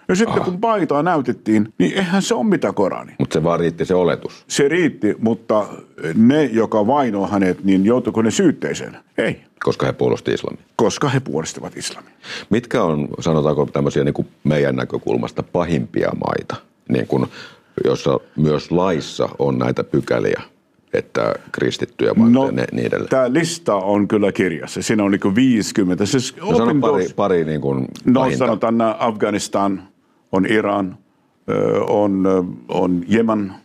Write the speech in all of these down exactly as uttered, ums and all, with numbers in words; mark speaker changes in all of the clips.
Speaker 1: Ja sitten ah. kun paitaa näytettiin, niin eihän se ole mitään Korani.
Speaker 2: Mutta se vaan riitti se oletus.
Speaker 1: Se riitti, mutta ne, joka vainoo hänet, niin joutuiko ne syytteeseen? Ei.
Speaker 2: Koska he puolusti islamia.
Speaker 1: Koska he puolustivat islamia.
Speaker 2: Mitkä on, sanotaanko tämmöisiä niin kuin meidän näkökulmasta pahimpia maita, niin kuin, jossa myös laissa on näitä pykäliä, että kristittyjä
Speaker 1: no,
Speaker 2: ne, niin edelleen?
Speaker 1: Tämä lista on kyllä kirjassa. Siinä on niin kuin viisikymmentä. Siis
Speaker 2: no, sano pari, pari niin kuin
Speaker 1: no
Speaker 2: pahinta.
Speaker 1: Sanotaan Afganistan, on Iran, on, on Jemen,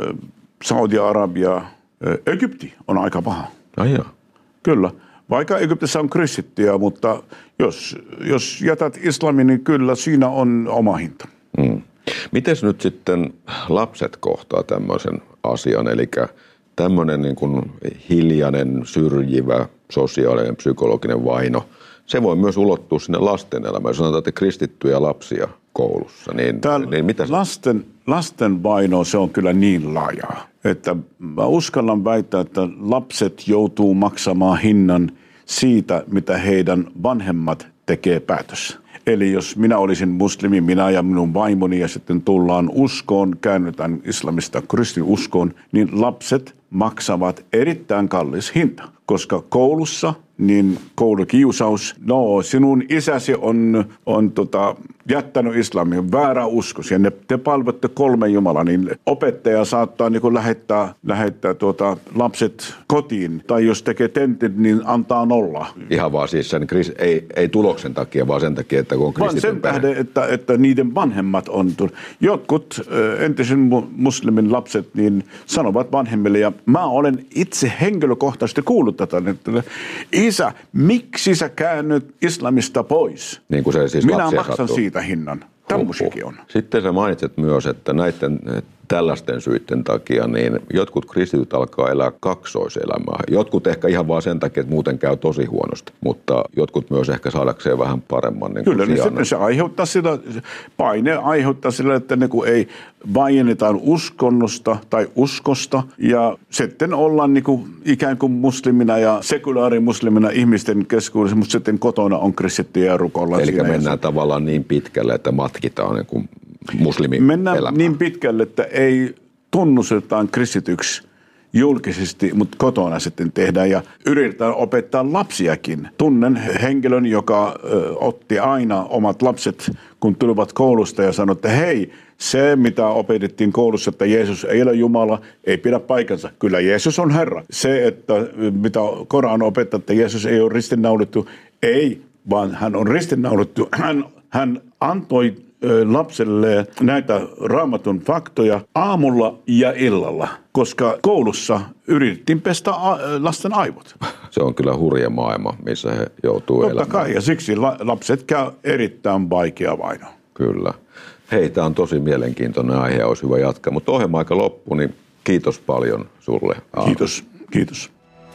Speaker 1: Saudi-Arabia, Egypti on aika paha.
Speaker 2: Ai joo.
Speaker 1: Kyllä. Vaikka Egyptissä on kristittyjä, mutta jos, jos jätät islamin, niin kyllä siinä on oma hinta.
Speaker 2: Mm. Mites nyt sitten lapset kohtaa tämmöisen asian, eli tämmöinen niin kuin hiljainen, syrjivä, sosiaalinen, psykologinen vaino, se voi myös ulottua sinne lasten elämään. Jos sanotaan, että kristittyjä lapsia koulussa, niin, niin mitä se?
Speaker 1: Lasten, lasten vaino, se on kyllä niin laajaa, että mä uskallan väittää, että lapset joutuu maksamaan hinnan siitä, mitä heidän vanhemmat tekee päätössä. Eli jos minä olisin muslimi, minä ja minun vaimoni ja sitten tullaan uskoon, käännytään islamista kristinuskoon, niin lapset maksavat erittäin kallis hinta, koska koulussa niin koulukiusaus, no sinun isäsi on, on tota, jättänyt islamin, väärä uskos ja ne, te palvotte kolme Jumalaa, niin opettaja saattaa niin kuin lähettää, lähettää tuota, lapset kotiin, tai jos tekee tentit, niin antaa nolla.
Speaker 2: Ihan vaan siis sen, ei, ei tuloksen takia, vaan sen takia, että kun on kristityn
Speaker 1: sen tähden, että, että niiden vanhemmat on, jotkut entisen muslimin lapset niin sanovat vanhemmille, ja mä olen itse henkilökohtaisesti kuullut tätä, että isä, miksi sä käännyt islamista pois?
Speaker 2: Niin kuin se siis
Speaker 1: minä maksan
Speaker 2: sattuu.
Speaker 1: Siitä hinnan. Tämmöisiäkin on.
Speaker 2: Sitten sä mainitset myös, että näiden tällaisten syiden takia niin jotkut kristityt alkaa elää kaksoiselämää. Jotkut ehkä ihan vaan sen takia, että muuten käy tosi huonosti, mutta jotkut myös ehkä saadakseen vähän paremman niin
Speaker 1: kyllä, niin sitten se aiheuttaa sitä, paine aiheuttaa sillä, että ne kun ei vaiennetaan uskonnosta tai uskosta ja sitten ollaan niin kuin ikään kuin muslimina ja sekulaarimuslimina ihmisten keskuudessa, mutta sitten kotona on kristittyjä ja rukoillaan.
Speaker 2: Eli mennään tavallaan niin pitkälle, että matkitaan niin kuin muslimi
Speaker 1: Mennään
Speaker 2: elämään.
Speaker 1: Niin pitkälle, että ei tunnustetaan kristityksi julkisesti, mutta kotona sitten tehdään ja yritetään opettaa lapsiakin. Tunnen henkilön, joka ö, otti aina omat lapset, kun tulivat koulusta ja sanoi, että hei, se mitä opetettiin koulussa, että Jeesus ei ole Jumala, ei pidä paikansa. Kyllä Jeesus on Herra. Se, että mitä Koran opettaa, että Jeesus ei ole ristiinnaulittu, ei, vaan hän on ristiinnaulittu. Hän, hän antoi lapselle näitä raamatun faktoja aamulla ja illalla, koska koulussa yritettiin pestä lasten aivot.
Speaker 2: Se on kyllä hurja maailma, missä he joutuu
Speaker 1: Totta
Speaker 2: elämään.
Speaker 1: kai, ja siksi lapset käy erittäin vaikea vaino.
Speaker 2: Kyllä. Hei, tämä on tosi mielenkiintoinen aihe, olisi hyvä jatkaa, mutta ohjelma-aika loppu, niin kiitos paljon sulle. Aaron.
Speaker 1: Kiitos, kiitos.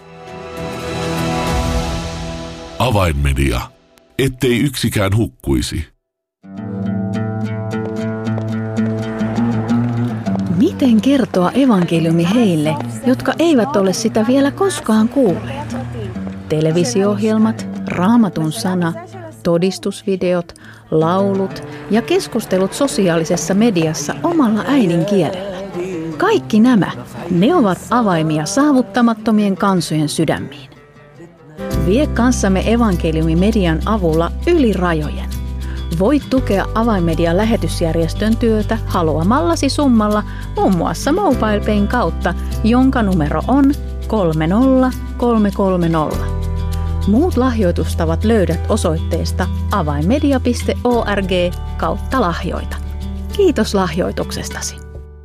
Speaker 3: Avainmedia, ettei yksikään hukkuisi.
Speaker 4: Miten kertoa evankeliumi heille, jotka eivät ole sitä vielä koskaan kuulleet? Televisio-ohjelmat, Raamatun sana, todistusvideot, laulut ja keskustelut sosiaalisessa mediassa omalla äidinkielellä. Kaikki nämä, ne ovat avaimia saavuttamattomien kansojen sydämiin. Vie kanssamme evankeliumimedian avulla yli rajojen. Voit tukea Avainmedian lähetysjärjestön työtä haluamallasi summalla muun muassa MobilePayn kautta, jonka numero on kolme nolla kolme kolme nolla. Muut lahjoitustavat löydät osoitteesta avainmedia piste org kautta lahjoita. Kiitos lahjoituksestasi.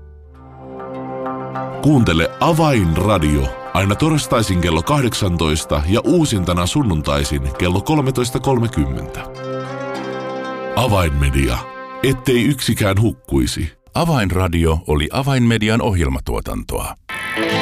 Speaker 3: Kuuntele Avainradio aina torstaisin kello kahdeksantoista ja uusintana sunnuntaisin kello kolmetoista kolmekymmentä. Avainmedia, ettei yksikään hukkuisi.
Speaker 5: Avainradio oli Avainmedian ohjelmatuotantoa.